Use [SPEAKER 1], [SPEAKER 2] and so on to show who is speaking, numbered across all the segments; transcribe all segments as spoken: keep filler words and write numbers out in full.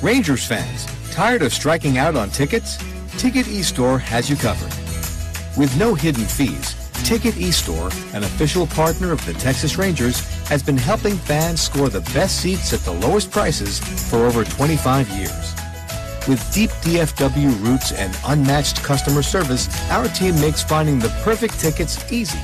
[SPEAKER 1] Rangers fans, tired of striking out on tickets? Ticket eStore has you covered. With no hidden fees, Ticket eStore, an official partner of the Texas Rangers, has been helping fans score the best seats at the lowest prices for over twenty-five years. With deep D F W roots and unmatched customer service, our team makes finding the perfect tickets easy.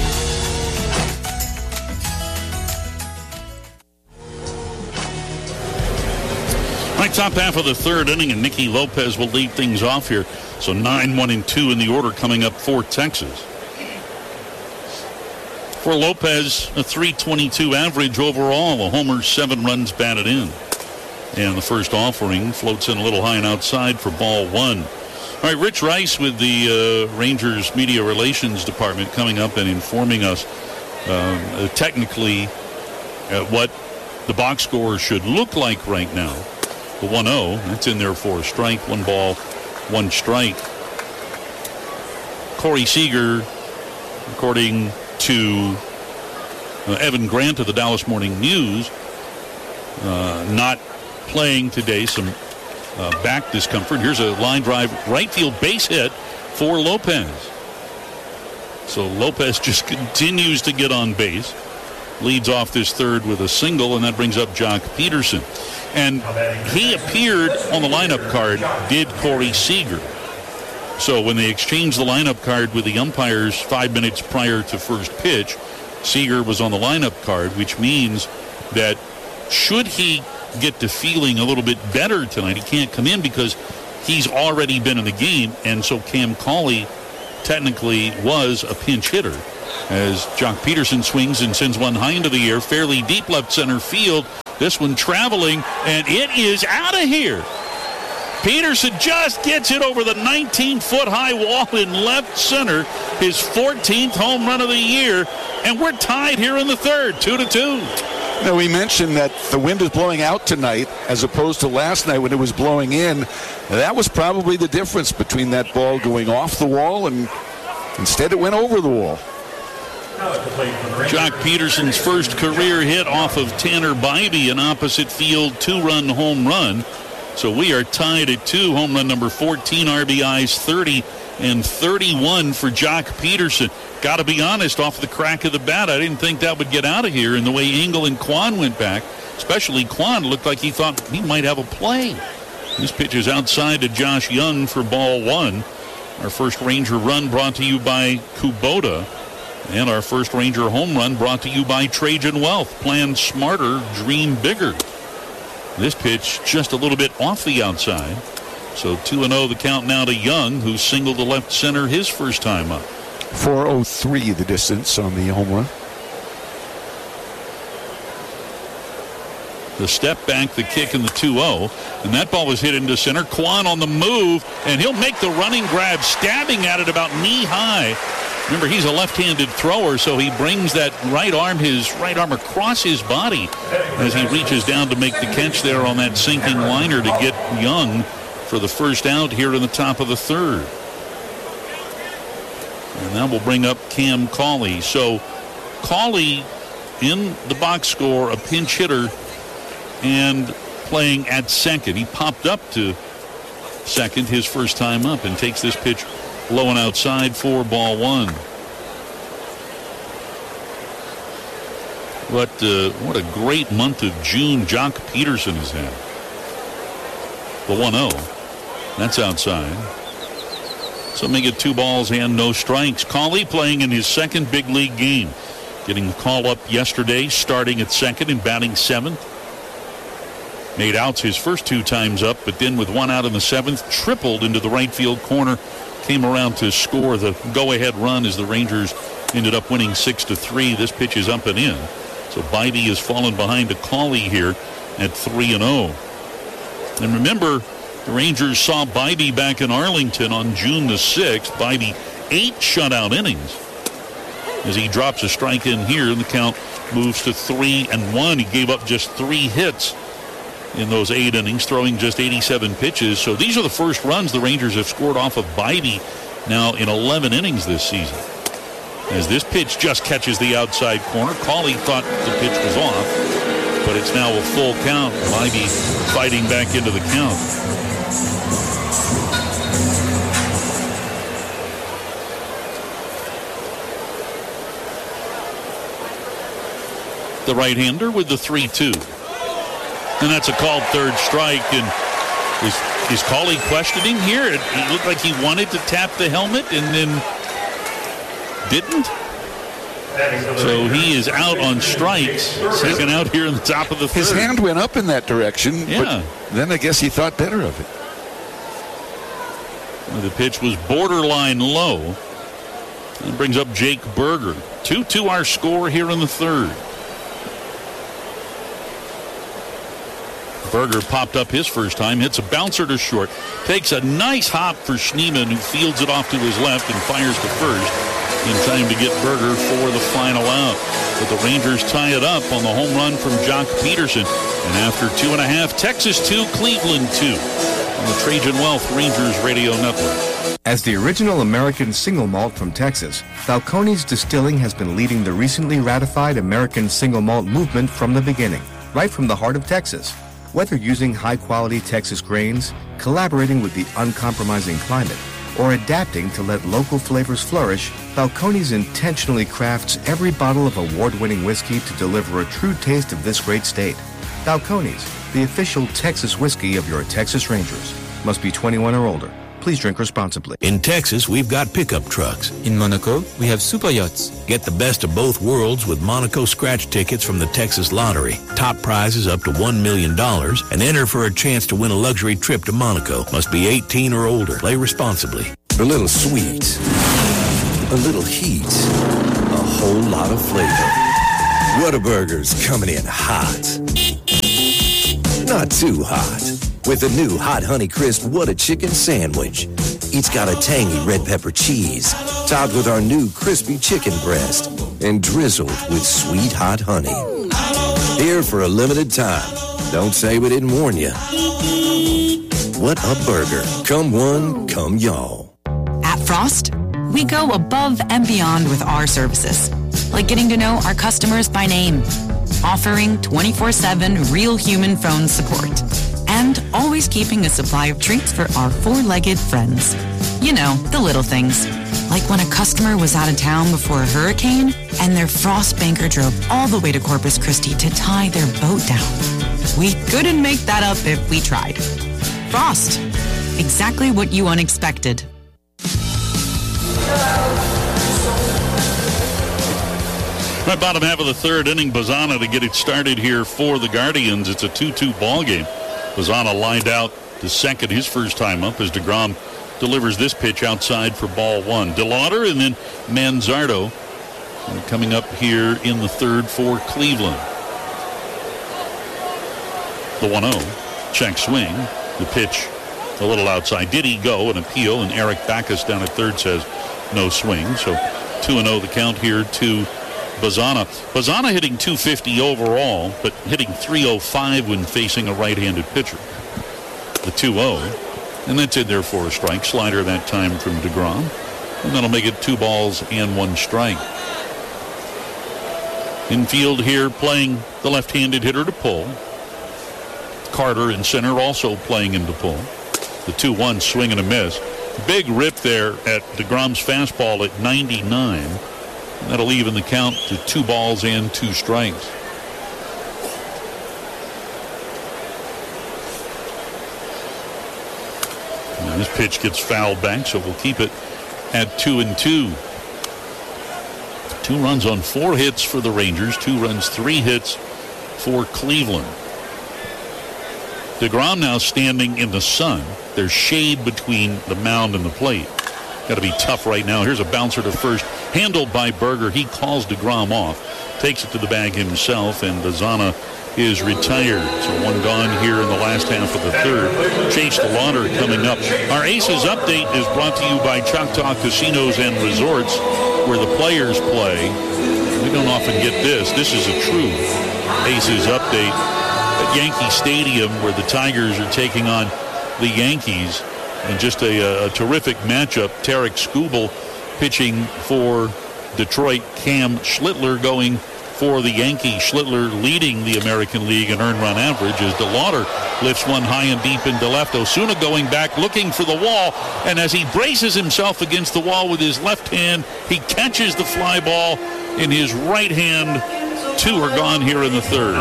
[SPEAKER 2] All right, top half of the third inning, and Nicky Lopez will lead things off here. So nine, one, and two in the order coming up for Texas. For Lopez, a three twenty-two average overall, a homer, seven runs batted in. And the first offering floats in a little high and outside for ball one. All right, Rich Rice with the uh, Rangers Media Relations Department coming up and informing us uh, technically uh, what the box score should look like right now. The one oh, that's in there for a strike, one ball, one strike. Corey Seager, according to uh, Evan Grant of the Dallas Morning News, uh, not playing today, some uh, back discomfort. Here's a line drive, right field base hit for Lopez. So Lopez just continues to get on base. Leads off this third with a single, and that brings up Jock Peterson. And he appeared on the lineup card, did Corey Seager. So when they exchanged the lineup card with the umpires five minutes prior to first pitch, Seager was on the lineup card, which means that should he get to feeling a little bit better tonight, he can't come in because he's already been in the game, and so Cam Cauley technically was a pinch hitter as Jock Peterson swings and sends one high into the air, fairly deep left center field. This one traveling, and it is out of here. Peterson just gets it over the nineteen-foot high wall in left center, his fourteenth home run of the year, and we're tied here in the third, two to two.
[SPEAKER 3] Now, we mentioned that the wind is blowing out tonight as opposed to last night when it was blowing in. That was probably the difference between that ball going off the wall and instead it went over the wall.
[SPEAKER 2] Jock Peterson's first career hit off of Tanner Bybee, an opposite field two-run home run. So we are tied at two. Home run number fourteen, R B Is thirty and thirty-one for Jock Peterson. Got to be honest, off the crack of the bat, I didn't think that would get out of here. And the way Engel and Kwan went back, especially Kwan, looked like he thought he might have a play. This pitch is outside to Josh Young for ball one. Our first Ranger run brought to you by Kubota. And our first Ranger home run brought to you by Trajan Wealth. Plan smarter, dream bigger. This pitch just a little bit off the outside. So two and oh the count now to Young, who singled to left center his first time up.
[SPEAKER 3] four oh three the distance on the home run.
[SPEAKER 2] The step back, the kick, and the two oh. And that ball was hit into center. Kwan on the move, and he'll make the running grab, stabbing at it about knee high. Remember, he's a left-handed thrower, so he brings that right arm, his right arm across his body as he reaches down to make the catch there on that sinking liner to get Young for the first out here in the top of the third. And that will bring up Cam Cauley. So Cauley in the box score, a pinch hitter, and playing at second. He popped up to second his first time up and takes this pitch low and outside for ball one. What, uh, what a great month of June Jock Peterson has had. The one oh. That's outside. So make it two balls and no strikes. Cauley playing in his second big league game. Getting the call up yesterday, starting at second and batting seventh. Made outs his first two times up, but then with one out in the seventh, tripled into the right field corner. Came around to score the go-ahead run as the Rangers ended up winning six to three. This pitch is up and in. So Bybee has fallen behind to Cauley here at three and oh. And remember, the Rangers saw Bybee back in Arlington on June the sixth. Bybee eight shutout innings. As he drops a strike in here, and the count moves to three and one. He gave up just three hits in those eight innings, throwing just eighty-seven pitches. So these are the first runs the Rangers have scored off of Bybee now in eleven innings this season. As this pitch just catches the outside corner. Cauley thought the pitch was off, but but it's now a full count. Bibee fighting back into the count. The right-hander with the three two. And that's a called third strike. And is, is Cauley questioning here? It, it looked like he wanted to tap the helmet and then didn't. So he is out on strikes. Second out here in the top of the third.
[SPEAKER 3] His hand went up in that direction,
[SPEAKER 2] yeah.
[SPEAKER 3] But then I guess he thought better of it.
[SPEAKER 2] Well, the pitch was borderline low. That brings up Jake Burger. two two our score here in the third. Burger popped up his first time, hits a bouncer to short, takes a nice hop for Schneemann, who fields it off to his left and fires to first in time to get Burger for the final out. But the Rangers tie it up on the home run from Jock Peterson. And after two and a half, Texas two, Cleveland two on the Trajan Wealth Rangers Radio Network.
[SPEAKER 1] As the original American single malt from Texas, Falcone's Distilling has been leading the recently ratified American single malt movement from the beginning, right from the heart of Texas. Whether using high-quality Texas grains, collaborating with the uncompromising climate, or adapting to let local flavors flourish, Falcone's intentionally crafts every bottle of award-winning whiskey to deliver a true taste of this great state. Falcone's, the official Texas whiskey of your Texas Rangers. Must be twenty-one or older. Please drink responsibly.
[SPEAKER 4] In Texas, we've got pickup trucks.
[SPEAKER 5] In Monaco, we have super yachts.
[SPEAKER 4] Get the best of both worlds with Monaco scratch tickets from the Texas Lottery. Top prizes up to one million dollars and enter for a chance to win a luxury trip to Monaco. Must be eighteen or older. Play responsibly.
[SPEAKER 6] A little sweet, a little heat, a whole lot of flavor. Whataburger's coming in hot. Not too hot. With the new Hot Honey Crisp Whata Chicken Sandwich. It's got a tangy red pepper cheese, topped with our new crispy chicken breast, and drizzled with sweet hot honey. Here for a limited time. Don't say we didn't warn you. What a burger. Come one, come y'all.
[SPEAKER 7] At Frost, we go above and beyond with our services, like getting to know our customers by name, offering twenty-four seven real human phone support, and always keeping a supply of treats for our four-legged friends. You know, the little things. Like when a customer was out of town before a hurricane and their Frost banker drove all the way to Corpus Christi to tie their boat down. We couldn't make that up if we tried. Frost. Exactly what you unexpected.
[SPEAKER 2] Right, bottom half of the third inning, Bazana to get it started here for the Guardians. It's a two two ball game. Bazana lined out to second his first time up as DeGrom delivers this pitch outside for ball one. DeLauder and then Manzardo coming up here in the third for Cleveland. The one oh. Check swing. The pitch a little outside. Did he go? An appeal, and Eric Backus down at third says no swing. So two and oh the count here to Bazana. Bazana hitting two fifty overall, but hitting three oh five when facing a right-handed pitcher. The two oh. And that's in there for a strike. Slider that time from DeGrom. And that'll make it two balls and one strike. Infield here playing the left-handed hitter to pull. Carter in center also playing into pull. The two one swing and a miss. Big rip there at DeGrom's fastball at ninety-nine. That'll even the count to two balls and two strikes. And this pitch gets fouled back, so we'll keep it at two and two. Two runs on four hits for the Rangers. Two runs, three hits for Cleveland. DeGrom now standing in the sun. There's shade between the mound and the plate. Got to be tough right now. Here's a bouncer to first, handled by Berger. He calls DeGrom off, takes it to the bag himself, and Bazana is retired. So one gone here in the last half of the third. Chase DeLauder coming up. Our Aces Update is brought to you by Choctaw Casinos and Resorts, where the players play. We don't often get this. This is a true Aces Update at Yankee Stadium, where the Tigers are taking on the Yankees. And just a, a terrific matchup. Tarek Skubal pitching for Detroit. Cam Schlittler going for the Yankees. Schlittler leading the American League in earned run average as DeLauder lifts one high and deep into left. Osuna going back, looking for the wall, and as he braces himself against the wall with his left hand, he catches the fly ball in his right hand. Two are gone here in the third.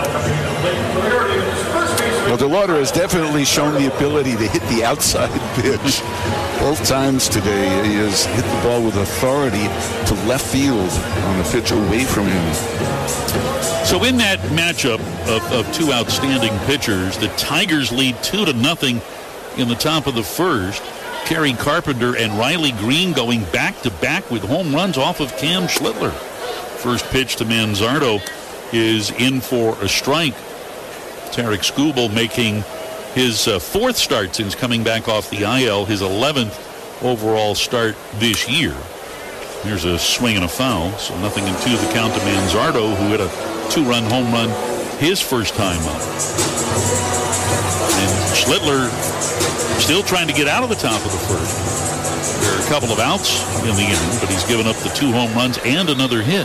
[SPEAKER 3] Well, DeLauder has definitely shown the ability to hit the outside pitch. Both times today, he has hit the ball with authority to left field on the pitch away from him.
[SPEAKER 2] So in that matchup of, of two outstanding pitchers, the Tigers lead two to nothing in the top of the first. Kerry Carpenter and Riley Green going back-to-back with home runs off of Cam Schlittler. First pitch to Manzardo is in for a strike. Tarek Skubal making his uh, fourth start since coming back off the I L, his eleventh overall start this year. Here's a swing and a foul, so nothing in two. The count to Manzardo, who hit a two-run home run his first time up. And Schlittler still trying to get out of the top of the first. There are a couple of outs in the inning, but he's given up the two home runs and another hit.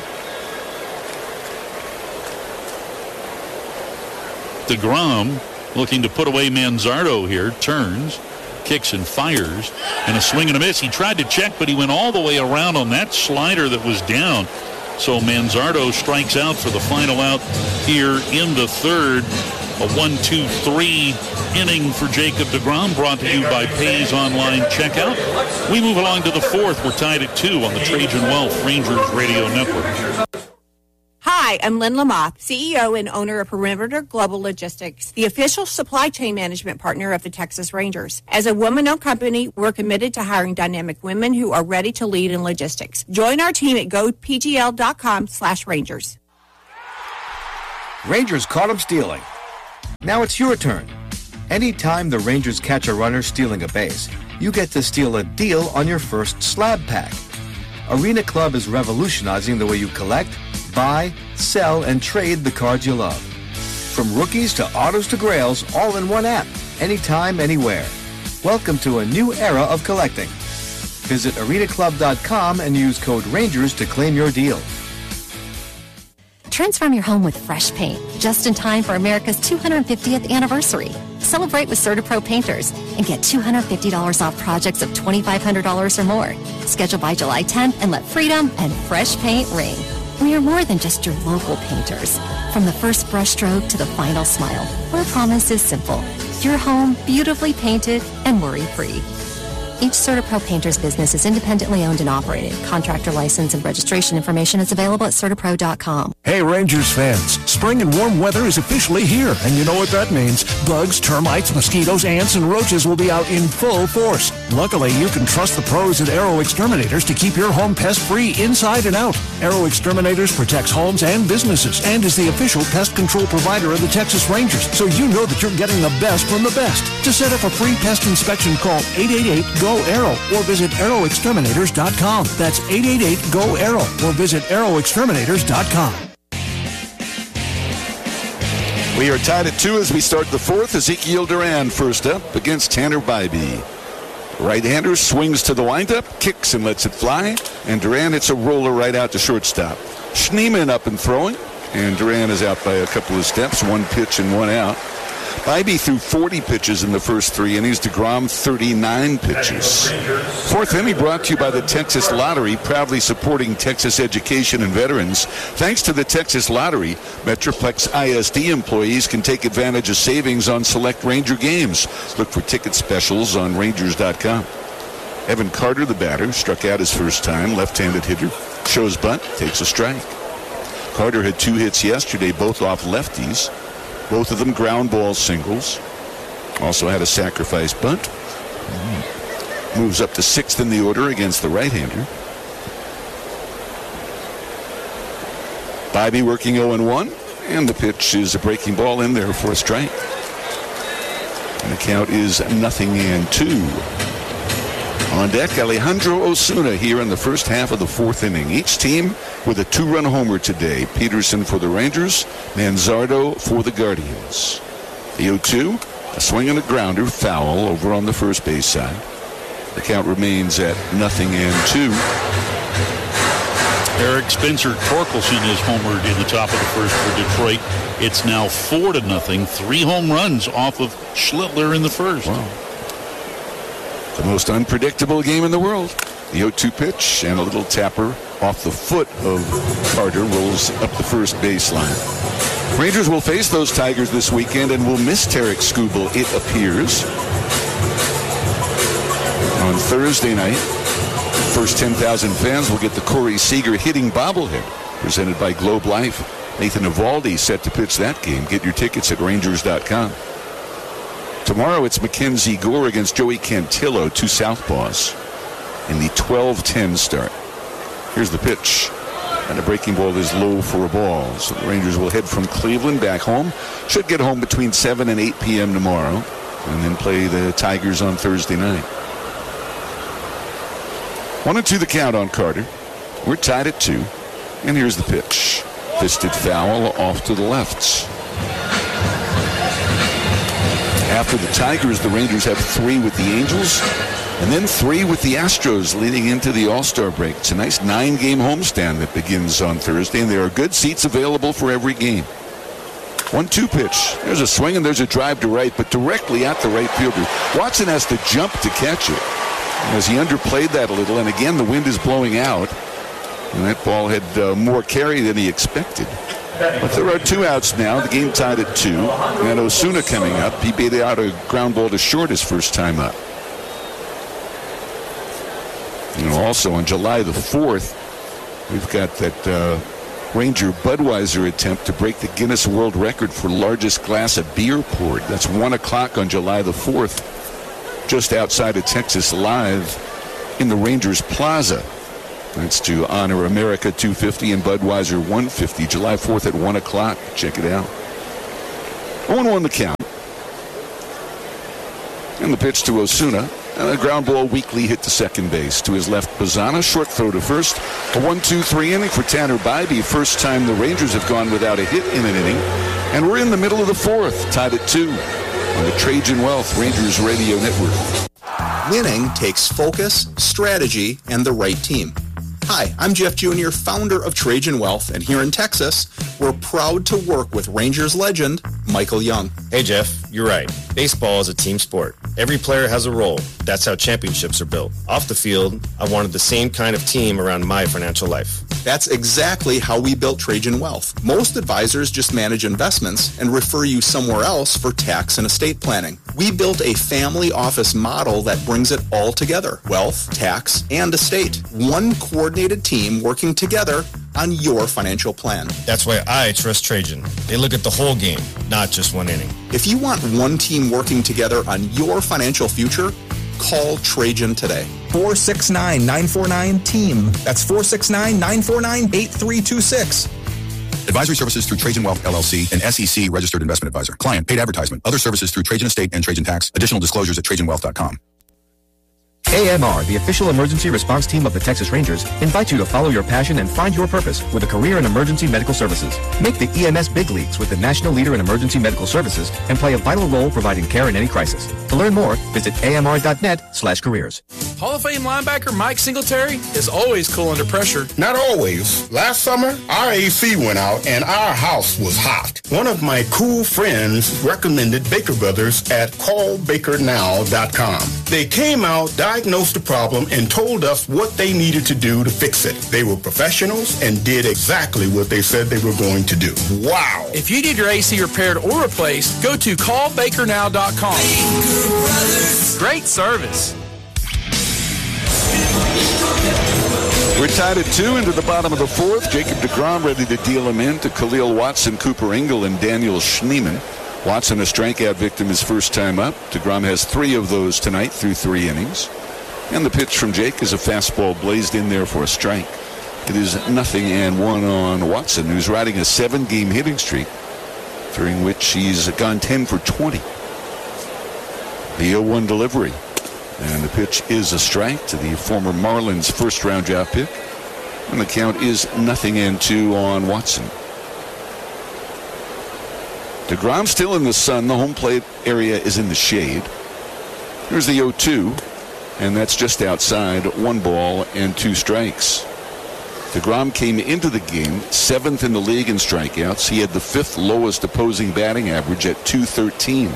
[SPEAKER 2] DeGrom looking to put away Manzardo here, turns, kicks and fires, and a swing and a miss. He tried to check, but he went all the way around on that slider that was down. So Manzardo strikes out for the final out here in the third. A one two three inning for Jacob DeGrom, brought to you by Pays Online Checkout. We move along to the fourth. We're tied at two on the Trajan Wealth Rangers Radio Network.
[SPEAKER 8] Hi, I'm Lynn Lamoth, C E O and owner of Perimeter Global Logistics, the official supply chain management partner of the Texas Rangers. As a woman-owned company, we're committed to hiring dynamic women who are ready to lead in logistics. Join our team at gopgl.com slash Rangers.
[SPEAKER 1] Rangers caught him stealing. Now it's your turn. Anytime the Rangers catch a runner stealing a base, you get to steal a deal on your first slab pack. Arena Club is revolutionizing the way you collect, buy, sell, and trade the cards you love. From rookies to autos to grails, all in one app, anytime, anywhere. Welcome to a new era of collecting. Visit arena club dot com and use code RANGERS to claim your deal.
[SPEAKER 9] Transform your home with fresh paint, just in time for America's two hundred fiftieth anniversary. Celebrate with CertaPro Painters and get two hundred fifty dollars off projects of twenty-five hundred dollars or more. Schedule by July tenth and let freedom and fresh paint ring. We are more than just your local painters. From the first brush stroke to the final smile, our promise is simple. Your home beautifully painted and worry-free. Each CertaPro Painters business is independently owned and operated. Contractor license and registration information is available at certapro dot com.
[SPEAKER 10] Hey Rangers fans, spring and warm weather is officially here, and you know what that means. Bugs, termites, mosquitoes, ants, and roaches will be out in full force. Luckily, you can trust the pros at Aero Exterminators to keep your home pest-free inside and out. Aero Exterminators protects homes and businesses and is the official pest control provider of the Texas Rangers, so you know that you're getting the best from the best. To set up a free pest inspection, call eight eight eight, G O, Aero or visit aero exterminators dot com. That's eight eight eight, G O, Aero or visit aero exterminators dot com.
[SPEAKER 3] We are tied at two as we start the fourth. Ezekiel Duran first up against Tanner Bybee. Right-hander swings to the windup, kicks and lets it fly, and Duran hits a roller right out to shortstop. Schneemann up and throwing, and Duran is out by a couple of steps, one pitch and one out. Bybee threw forty pitches in the first three innings. DeGrom thirty-nine pitches. Fourth inning brought to you by the Texas Lottery, proudly supporting Texas education and veterans. Thanks to the Texas Lottery, Metroplex I S D employees can take advantage of savings on select Ranger games. Look for ticket specials on rangers dot com. Evan Carter, the batter, struck out his first time. Left-handed hitter. Shows bunt, takes a strike. Carter had two hits yesterday, both off lefties. Both of them ground ball singles. Also had a sacrifice bunt. Mm. Moves up to sixth in the order against the right-hander. Bybee working oh and one. And the pitch is a breaking ball in there for a strike. And the count is nothing and two. On deck, Alejandro Osuna here in the first half of the fourth inning. Each team with a two-run homer today. Peterson for the Rangers, Manzardo for the Guardians. The oh two, a swing and a grounder, foul over on the first base side. The count remains at nothing and two.
[SPEAKER 2] Eric Spencer Torkelson is homered in the top of the first for Detroit. It's now four to nothing. Three home runs off of Schlittler in the first.
[SPEAKER 3] Wow. The most unpredictable game in the world. The oh two pitch and a little tapper off the foot of Carter rolls up the first baseline. Rangers will face those Tigers this weekend and will miss Tarek Skubal, it appears. On Thursday night, first ten thousand fans will get the Corey Seager hitting bobblehead presented by Globe Life. Nathan Eovaldi set to pitch that game. Get your tickets at Rangers dot com. Tomorrow it's Mackenzie Gore against Joey Cantillo, two southpaws, in the twelve ten start. Here's the pitch. And the breaking ball is low for a ball. So the Rangers will head from Cleveland back home. Should get home between seven and eight p.m. tomorrow. And then play the Tigers on Thursday night. One and two the count on Carter. We're tied at two. And here's the pitch. Fisted foul off to the left. After the Tigers, the Rangers have three with the Angels. And then three with the Astros leading into the All-Star break. It's a nice nine-game homestand that begins on Thursday, and there are good seats available for every game. one two pitch. There's a swing and there's a drive to right, but directly at the right fielder. Watson has to jump to catch it, as he underplayed that a little, and again the wind is blowing out, and that ball had uh, more carry than he expected. But there are two outs now. The game tied at two, and Osuna coming up. He beat out a ground ball to short his first time up. You know, also on July the fourth, we've got that uh, Ranger Budweiser attempt to break the Guinness World Record for largest glass of beer poured. That's one o'clock on July the fourth, just outside of Texas Live in the Rangers Plaza. That's to honor America two fifty and Budweiser one fifty, July fourth at one o'clock. Check it out. oh and one the count. And the pitch to Osuna. And a ground ball weakly hit to second base. To his left, Bazana. Short throw to first. A one two three inning for Tanner Bybee. First time the Rangers have gone without a hit in an inning. And we're in the middle of the fourth, tied at two on the Trajan Wealth Rangers Radio Network.
[SPEAKER 11] Winning takes focus, strategy, and the right team. Hi, I'm Jeff Junior, founder of Trajan Wealth, and here in Texas, we're proud to work with Rangers legend, Michael Young.
[SPEAKER 12] Hey, Jeff, you're right. Baseball is a team sport. Every player has a role. That's how championships are built. Off the field, I wanted the same kind of team around my financial life.
[SPEAKER 11] That's exactly how we built Trajan Wealth. Most advisors just manage investments and refer you somewhere else for tax and estate planning. We built a family office model that brings it all together. Wealth, tax, and estate. One coordinated team working together on your financial plan.
[SPEAKER 12] That's why I trust Trajan. They look at the whole game, not just one inning.
[SPEAKER 11] If you want one team working together on your financial future, call Trajan today.
[SPEAKER 13] four six nine, nine four nine, TEAM. That's four six nine, nine four nine, eight three two six.
[SPEAKER 14] Advisory services through Trajan Wealth, L L C, an S E C registered investment advisor. Client, paid advertisement. Other services through Trajan Estate and Trajan Tax. Additional disclosures at Trajan Wealth dot com.
[SPEAKER 1] A M R, the official emergency response team of the Texas Rangers, invites you to follow your passion and find your purpose with a career in emergency medical services. Make the E M S big leagues with the national leader in emergency medical services and play a vital role providing care in any crisis. To learn more, visit A M R dot net slash careers.
[SPEAKER 15] Hall of Fame linebacker Mike Singletary is always cool under pressure.
[SPEAKER 16] Not always. Last summer, our A C went out and our house was hot. One of my cool friends recommended Baker Brothers at call baker now dot com. They came out, diagnosed the problem, and told us what they needed to do to fix it. They were professionals and did exactly what they said they were going to do. Wow.
[SPEAKER 15] If you need your A C repaired or replaced, go to call baker now dot com. Baker Brothers. Great service.
[SPEAKER 3] We're tied at two into the bottom of the fourth. Jacob deGrom ready to deal him in to Khalil Watson, Cooper Engel, and Daniel Schneemann. Watson, a strikeout victim his first time up. DeGrom has three of those tonight through three innings. And the pitch from Jake is a fastball blazed in there for a strike. It is nothing and one on Watson, who's riding a seven-game hitting streak, during which he's gone ten for twenty. The oh one delivery. And the pitch is a strike to the former Marlins first-round draft pick. And the count is nothing and two on Watson. DeGrom still in the sun. The home plate area is in the shade. Here's the oh two. And that's just outside. One ball and two strikes. DeGrom came into the game seventh in the league in strikeouts. He had the fifth lowest opposing batting average at two thirteen.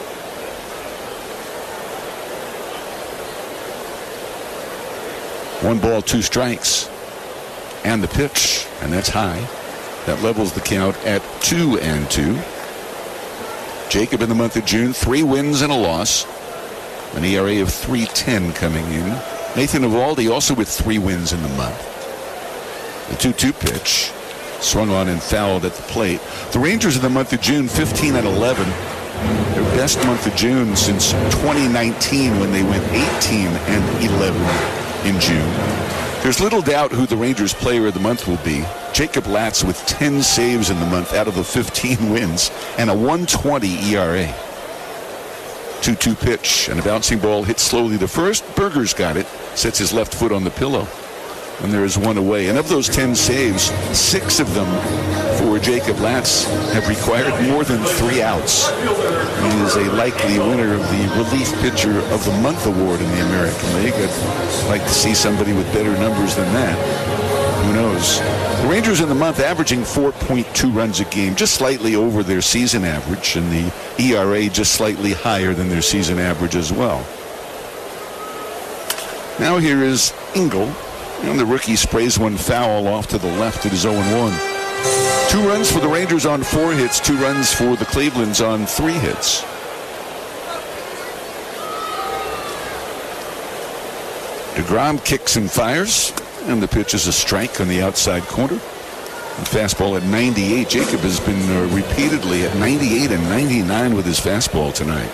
[SPEAKER 3] One ball, two strikes. And the pitch, and that's high. That levels the count at two and two. Jacob in the month of June, three wins and a loss. An E R A of three ten coming in. Nathan Eovaldi also with three wins in the month. The two two pitch swung on and fouled at the plate. The Rangers in the month of June, fifteen and eleven. Their best month of June since twenty nineteen when they went eighteen and eleven in June. There's little doubt who the Rangers player of the month will be. Jacob Latz with ten saves in the month out of the fifteen wins and a one twenty E R A. two two pitch and a bouncing ball hit slowly to first. Burgers got it, sets his left foot on the pillow. And there is one away. And of those ten saves, six of them for Jacob Latz have required more than three outs. He is a likely winner of the Relief Pitcher of the Month award in the American League. I'd like to see somebody with better numbers than that. Who knows? The Rangers in the month averaging four point two runs a game, just slightly over their season average, and the E R A just slightly higher than their season average as well. Now here is Engel. And the rookie sprays one foul off to the left. It is oh and one. Two runs for the Rangers on four hits. Two runs for the Clevelands on three hits. DeGrom kicks and fires. And the pitch is a strike on the outside corner. The fastball at ninety-eight. Jacob has been uh, repeatedly at ninety-eight and ninety-nine with his fastball tonight.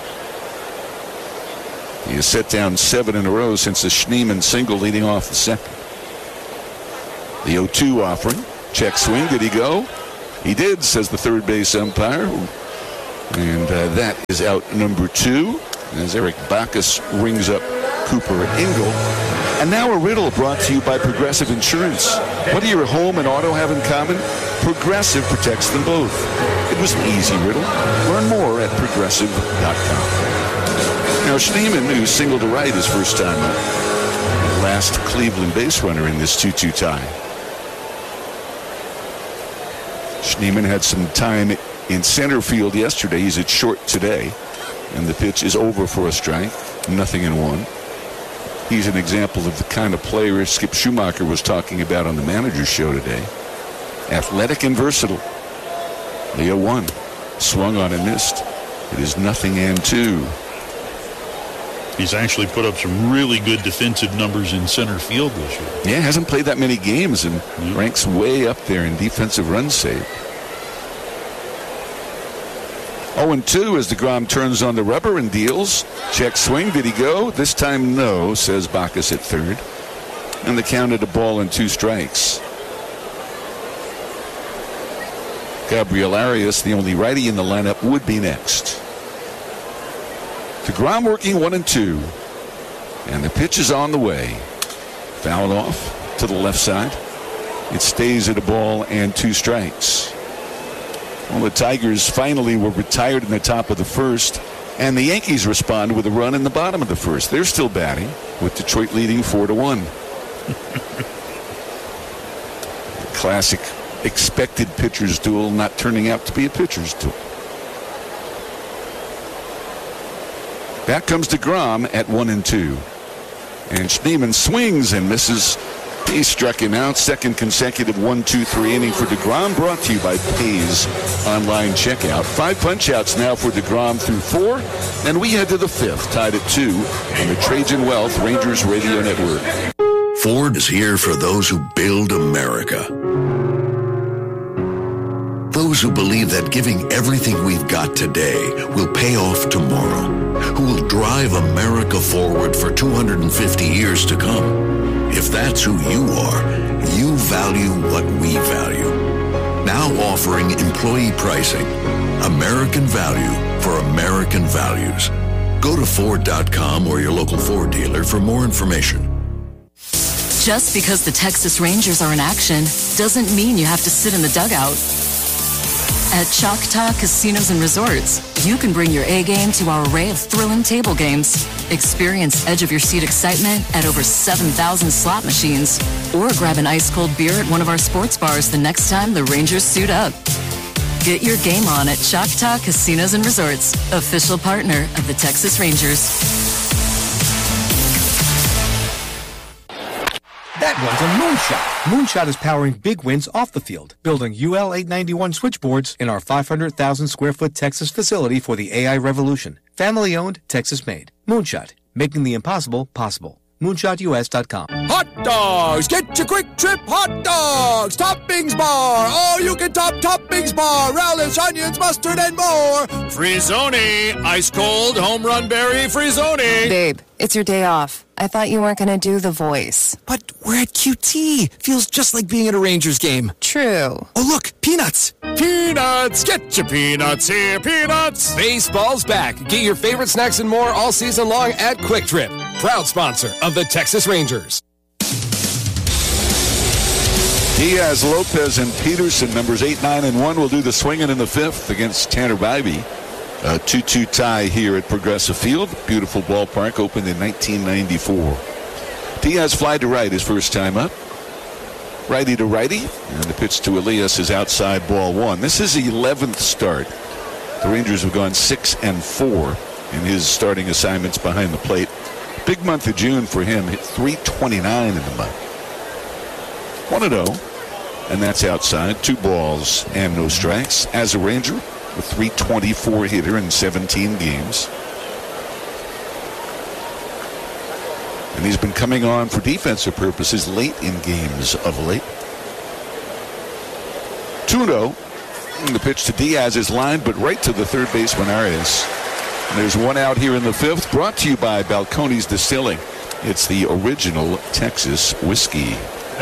[SPEAKER 3] He has set down seven in a row since the Schneemann single leading off the second. The oh two offering. Check swing. Did he go? He did, says the third base umpire. And uh, that is out number two. As Eric Bacchus rings up Cooper Engel. And now a riddle brought to you by Progressive Insurance. What do your home and auto have in common? Progressive protects them both. It was an easy riddle. Learn more at progressive dot com. Now Schneemann, who singled to right his first time up, last Cleveland base runner in this two two tie. Schneemann had some time in center field yesterday. He's at short today. And the pitch is over for a strike. Nothing in one. He's an example of the kind of player Skip Schumacher was talking about on the manager's show today. Athletic and versatile. The oh one. Swung on and missed. It is nothing and two.
[SPEAKER 2] He's actually put up some really good defensive numbers in center field this year.
[SPEAKER 3] Yeah, hasn't played that many games and mm-hmm. ranks way up there in defensive run save. oh and two as DeGrom turns on the rubber and deals. Check swing. Did he go? This time no, says Bacchus at third. And the count at a ball and two strikes. Gabriel Arias, the only righty in the lineup, would be next. DeGrom working one and two. And the pitch is on the way. Fouled off to the left side. It stays at a ball and two strikes. Well, the Tigers finally were retired in the top of the first. And the Yankees respond with a run in the bottom of the first. They're still batting, with Detroit leading four to one. Classic expected pitcher's duel not turning out to be a pitcher's duel. Back comes DeGrom at one and two. And Schneemann swings and misses. He struck him out. Second consecutive one two three inning for DeGrom, brought to you by Pays Online Checkout. Five punch-outs now for DeGrom through four. And we head to the fifth, tied at two on the Trajan Wealth Rangers Radio Network.
[SPEAKER 17] Ford is here for those who build America. Those who believe that giving everything we've got today will pay off tomorrow. Who will drive America forward for two hundred fifty years to come. If that's who you are, you value what we value. Now offering employee pricing. American value for American values. Go to Ford dot com or your local Ford dealer for more information.
[SPEAKER 18] Just because the Texas Rangers are in action doesn't mean you have to sit in the dugout. At Choctaw Casinos and Resorts, you can bring your A game to our array of thrilling table games. Experience edge-of-your-seat excitement at over seven thousand slot machines. Or grab an ice-cold beer at one of our sports bars the next time the Rangers suit up. Get your game on at Choctaw Casinos and Resorts, official partner of the Texas Rangers.
[SPEAKER 1] That one's a moonshot. Moonshot is powering big wins off the field, building U L eight ninety-one switchboards in our five hundred thousand square foot Texas facility for the A I revolution. Family owned, Texas made. Moonshot, making the impossible possible. moonshot U S dot com.
[SPEAKER 19] Hot dogs! Get your quick trip hot dogs! Toppings bar! All you can top toppings bar! Relish, onions, mustard, and more! Frizzoni! Ice cold home run berry Frizzoni!
[SPEAKER 20] Babe, it's your day off. I thought you weren't going to do the voice.
[SPEAKER 19] But we're at Q T. Feels just like being at a Rangers game.
[SPEAKER 20] True.
[SPEAKER 19] Oh, look, peanuts. Peanuts. Get your peanuts here, peanuts. Baseball's back. Get your favorite snacks and more all season long at Quick Trip. Proud sponsor of the Texas Rangers.
[SPEAKER 3] Diaz, Lopez, and Peterson, numbers eight, nine, and one, will do the swinging in the fifth against Tanner Bybee. A two two tie here at Progressive Field. Beautiful ballpark, opened in nineteen ninety-four. Diaz fly to right his first time up. Righty to righty. And the pitch to Elias is outside, ball one. This is the eleventh start. The Rangers have gone six and four in his starting assignments behind the plate. Big month of June for him. Hit three twenty-nine in the month. one and oh. And that's outside. Two balls and no strikes. As a Ranger, a three twenty-four hitter in seventeen games. And he's been coming on for defensive purposes late in games of late. two oh. And the pitch to Diaz is lined, but right to the third baseman Arias. And there's one out here in the fifth, brought to you by Balcones Distilling. It's the original Texas whiskey.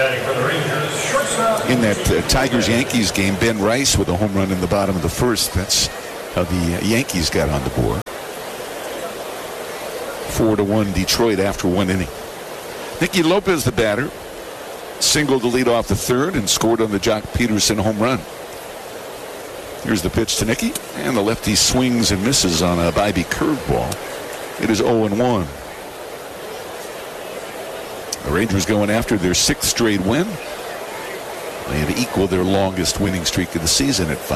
[SPEAKER 3] In that uh, Tigers-Yankees game, Ben Rice with a home run in the bottom of the first. That's how the uh, Yankees got on the board. Four to one Detroit after one inning. Nicky Lopez, the batter, singled to lead off the third and scored on the Jock Peterson home run. Here's the pitch to Nicky, and the lefty swings and misses on a Bybee curveball. It is oh and one. The Rangers going after their sixth straight win. They have equaled their longest winning streak of the season at five.